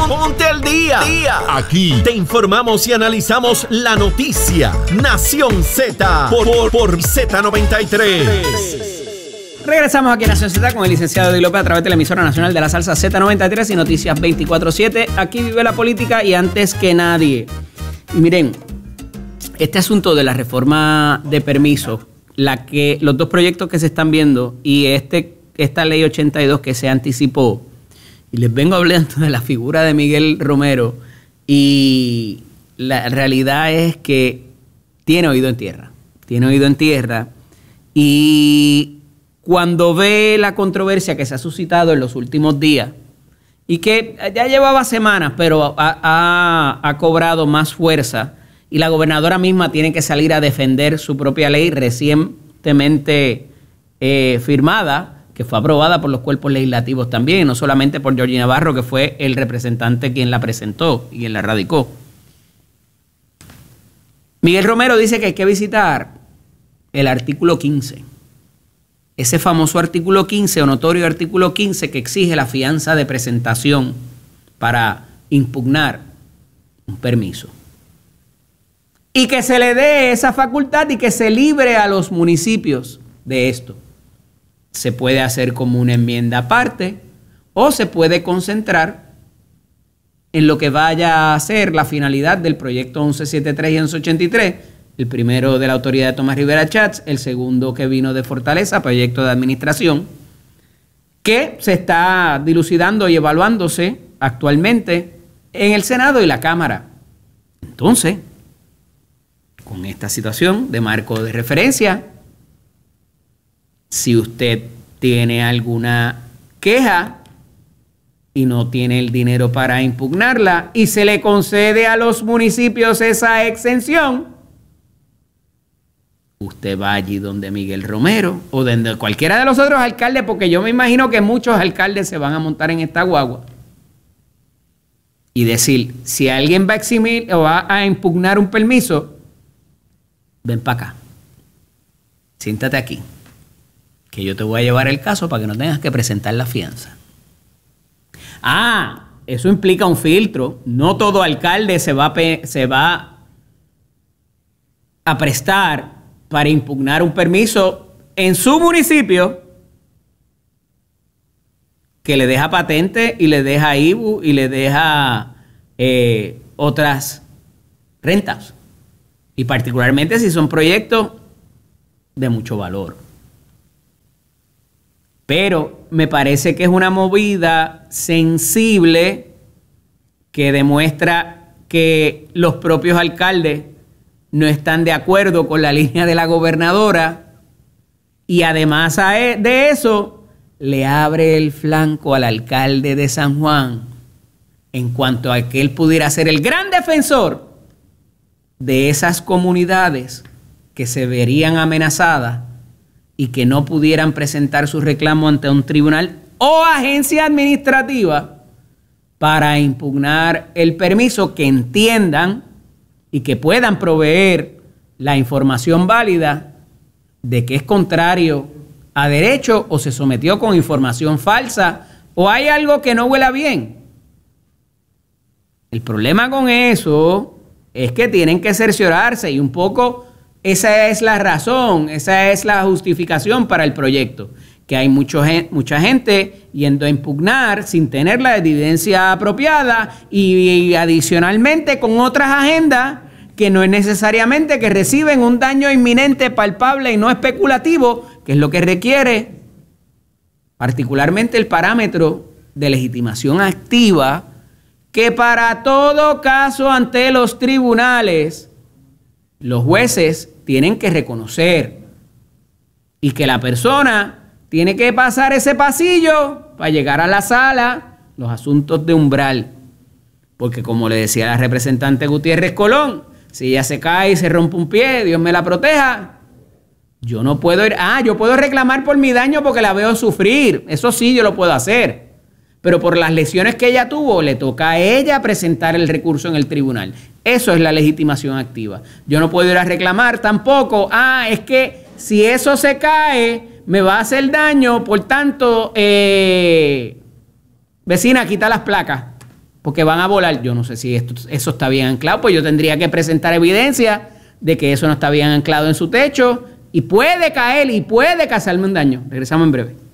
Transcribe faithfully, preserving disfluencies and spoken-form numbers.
Ponte al día. día. Aquí te informamos y analizamos la noticia. Nación Z por, por, por Z noventa y tres. Regresamos aquí a Nación Z con el licenciado Eddie López a través de la emisora nacional de la salsa Z noventa y tres y Noticias veinticuatro siete. Aquí vive la política y antes que nadie. Y miren, este asunto de la reforma de permisos, la que, los dos proyectos que se están viendo y este, esta ley ochenta y dos que se anticipó, y les vengo hablando de la figura de Miguel Romero, y la realidad es que tiene oído en tierra, tiene oído en tierra, y cuando ve la controversia que se ha suscitado en los últimos días, y que ya llevaba semanas, pero ha, ha, ha cobrado más fuerza, y la gobernadora misma tiene que salir a defender su propia ley recientemente eh, firmada, que fue aprobada por los cuerpos legislativos también, no solamente por Georgie Navarro, que fue el representante quien la presentó y quien la radicó. Miguel Romero dice que hay que visitar el artículo quince. Ese famoso artículo quince, o notorio artículo quince, que exige la fianza de presentación para impugnar un permiso. Y que se le dé esa facultad y que se libre a los municipios de esto. Se puede hacer como una enmienda aparte o se puede concentrar en lo que vaya a ser la finalidad del proyecto once setenta y tres y once ochenta y tres, el primero de la autoridad de Tomás Rivera Chats, el segundo que vino de Fortaleza, proyecto de administración, que se está dilucidando y evaluándose actualmente en el Senado y la Cámara. Entonces, con esta situación de marco de referencia, si usted tiene alguna queja y no tiene el dinero para impugnarla y se le concede a los municipios esa exención, usted va allí donde Miguel Romero o donde cualquiera de los otros alcaldes, porque yo me imagino que muchos alcaldes se van a montar en esta guagua y decir, si alguien va a eximir o va a impugnar un permiso, ven para acá, siéntate aquí, que yo te voy a llevar el caso para que no tengas que presentar la fianza. Ah, eso implica un filtro. No todo alcalde se va a, se va a prestar para impugnar un permiso en su municipio que le deja patente y le deja I B U y le deja eh, otras rentas. Y particularmente si son proyectos de mucho valor. Pero me parece que es una movida sensible que demuestra que los propios alcaldes no están de acuerdo con la línea de la gobernadora y además de eso le abre el flanco al alcalde de San Juan en cuanto a que él pudiera ser el gran defensor de esas comunidades que se verían amenazadas y que no pudieran presentar su reclamo ante un tribunal o agencia administrativa para impugnar el permiso, que entiendan y que puedan proveer la información válida de que es contrario a derecho o se sometió con información falsa o hay algo que no huela bien. El problema con eso es que tienen que cerciorarse y un poco esa es la razón, esa es la justificación para el proyecto, que hay mucho, mucha gente yendo a impugnar sin tener la evidencia apropiada y, y adicionalmente con otras agendas que no es necesariamente que reciben un daño inminente, palpable y no especulativo, que es lo que requiere particularmente el parámetro de legitimación activa, que para todo caso ante los tribunales los jueces tienen que reconocer y que la persona tiene que pasar ese pasillo para llegar a la sala, los asuntos de umbral. Porque como le decía la representante Gutiérrez Colón, si ella se cae y se rompe un pie, Dios me la proteja, yo no puedo ir, ah, yo puedo reclamar por mi daño porque la veo sufrir, eso sí yo lo puedo hacer. Pero por las lesiones que ella tuvo, le toca a ella presentar el recurso en el tribunal. Eso es la legitimación activa. Yo no puedo ir a reclamar tampoco, ah, es que si eso se cae, me va a hacer daño, por tanto, eh, vecina, quita las placas. porque van a volar. Yo no sé si esto, eso está bien anclado, pues yo tendría que presentar evidencia de que eso no está bien anclado en su techo y puede caer y puede causarme un daño. Regresamos en breve.